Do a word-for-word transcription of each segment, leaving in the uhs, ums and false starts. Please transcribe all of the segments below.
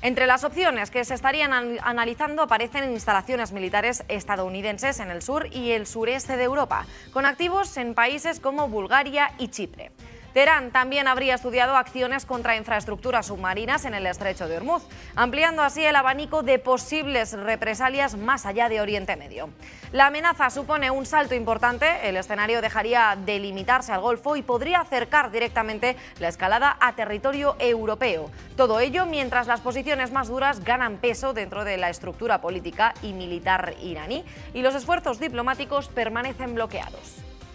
Entre las opciones que se estarían analizando aparecen instalaciones militares estadounidenses en el sur y el sureste de Europa, con activos en países como Bulgaria y Chipre. Teherán también habría estudiado acciones contra infraestructuras submarinas en el estrecho de Hormuz, ampliando así el abanico de posibles represalias más allá de Oriente Medio. La amenaza supone un salto importante, el escenario dejaría de limitarse al Golfo y podría acercar directamente la escalada a territorio europeo. Todo ello mientras las posiciones más duras ganan peso dentro de la estructura política y militar iraní y los esfuerzos diplomáticos permanecen bloqueados.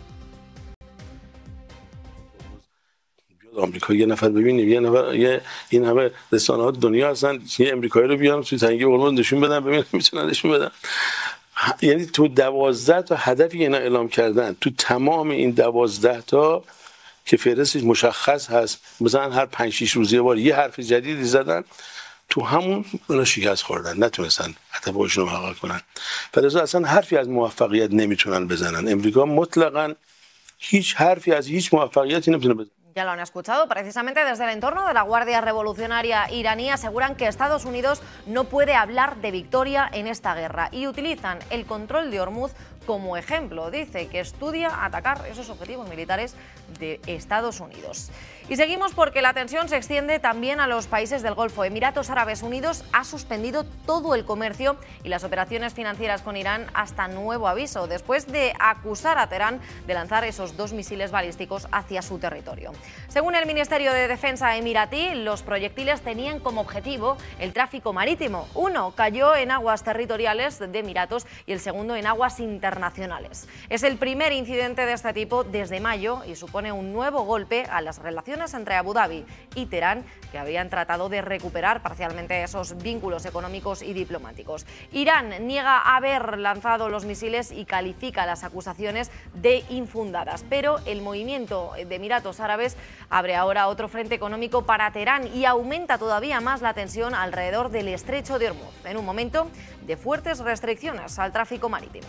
آمریکا یه نفر ببینیم یه نفر یه این همه رسانه‌های دنیا هستن یه آمریکایی رو بیارن توی تنگه هرمز نشون بدن ببینن میتونن نشون بدن یعنی تو دوازده تا هدفی اینا اعلام کردن تو تمام این دوازده تا که فهرستش مشخص هست مثلا هر پنج شش روز یه بار یه حرف جدیدی زدن تو همون اونا شکست خوردن نتونستن هدفشون رو محقق کنن فلذا اصلا حرفی از موفقیت نمیتونن بزنن امریکا مطلقاً هیچ حرفی از هیچ موفقیتی نمیتونه بزنه. Ya lo han escuchado, precisamente desde el entorno de la Guardia Revolucionaria iraní aseguran que Estados Unidos no puede hablar de victoria en esta guerra y utilizan el control de Hormuz como ejemplo. Dice que estudia atacar esos objetivos militares de Estados Unidos. Y seguimos porque la tensión se extiende también a los países del Golfo. Emiratos Árabes Unidos ha suspendido todo el comercio y las operaciones financieras con Irán hasta nuevo aviso, después de acusar a Teherán de lanzar esos dos misiles balísticos hacia su territorio. Según el Ministerio de Defensa emiratí, los proyectiles tenían como objetivo el tráfico marítimo. Uno cayó en aguas territoriales de Emiratos y el segundo en aguas internacionales. Es el primer incidente de este tipo desde mayo y supone un nuevo golpe a las relaciones entre Abu Dhabi y Teherán, que habían tratado de recuperar parcialmente esos vínculos económicos y diplomáticos. Irán niega haber lanzado los misiles y califica las acusaciones de infundadas, pero el movimiento de Emiratos Árabes abre ahora otro frente económico para Teherán y aumenta todavía más la tensión alrededor del estrecho de Hormuz, en un momento de fuertes restricciones al tráfico marítimo.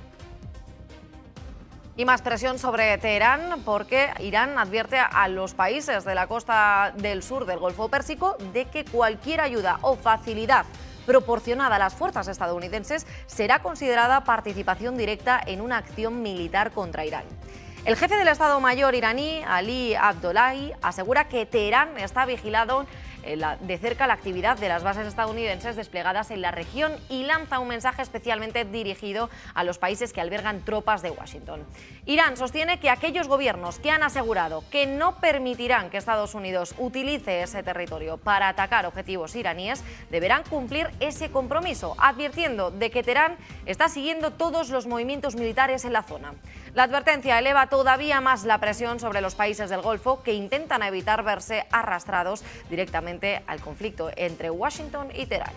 Y más presión sobre Teherán porque Irán advierte a los países de la costa del sur del Golfo Pérsico de que cualquier ayuda o facilidad proporcionada a las fuerzas estadounidenses será considerada participación directa en una acción militar contra Irán. El jefe del Estado Mayor iraní, Ali Abdollahi, asegura que Teherán está vigilado de cerca la actividad de las bases estadounidenses desplegadas en la región y lanza un mensaje especialmente dirigido a los países que albergan tropas de Washington. Irán sostiene que aquellos gobiernos que han asegurado que no permitirán que Estados Unidos utilice ese territorio para atacar objetivos iraníes deberán cumplir ese compromiso, advirtiendo de que Teherán está siguiendo todos los movimientos militares en la zona. La advertencia eleva todavía más la presión sobre los países del Golfo que intentan evitar verse arrastrados directamente al conflicto entre Washington y Teherán.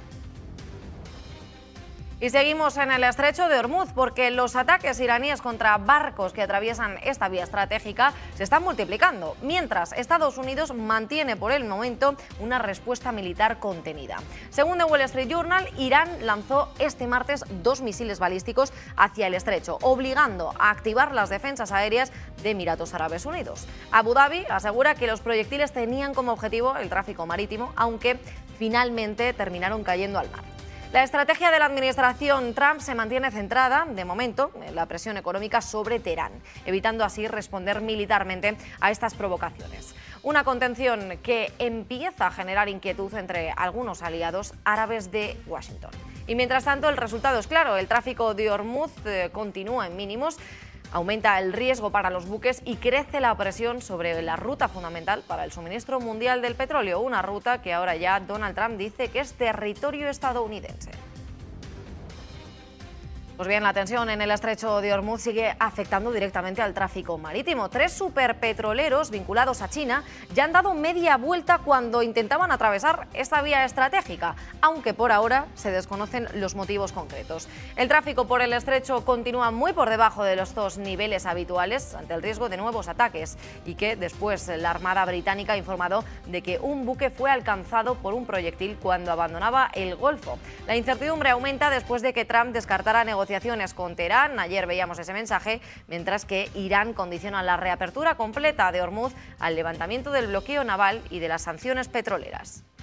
Y seguimos en el estrecho de Hormuz porque los ataques iraníes contra barcos que atraviesan esta vía estratégica se están multiplicando, mientras Estados Unidos mantiene por el momento una respuesta militar contenida. Según The Wall Street Journal, Irán lanzó este martes dos misiles balísticos hacia el estrecho, obligando a activar las defensas aéreas de Emiratos Árabes Unidos. Abu Dhabi asegura que los proyectiles tenían como objetivo el tráfico marítimo, aunque finalmente terminaron cayendo al mar. La estrategia de la administración Trump se mantiene centrada, de momento, en la presión económica sobre Teherán, evitando así responder militarmente a estas provocaciones. Una contención que empieza a generar inquietud entre algunos aliados árabes de Washington. Y mientras tanto, el resultado es claro, el tráfico de Hormuz eh, continúa en mínimos. Aumenta el riesgo para los buques y crece la presión sobre la ruta fundamental para el suministro mundial del petróleo, una ruta que ahora ya Donald Trump dice que es territorio estadounidense. Pues bien, la tensión en el estrecho de Hormuz sigue afectando directamente al tráfico marítimo. Tres superpetroleros vinculados a China ya han dado media vuelta cuando intentaban atravesar esta vía estratégica, aunque por ahora se desconocen los motivos concretos. El tráfico por el estrecho continúa muy por debajo de los dos niveles habituales ante el riesgo de nuevos ataques y que después la Armada británica ha informado de que un buque fue alcanzado por un proyectil cuando abandonaba el Golfo. La incertidumbre aumenta después de que Trump descartara negociaciones negociaciones con Teherán. Ayer veíamos ese mensaje, mientras que Irán condiciona la reapertura completa de Hormuz al levantamiento del bloqueo naval y de las sanciones petroleras.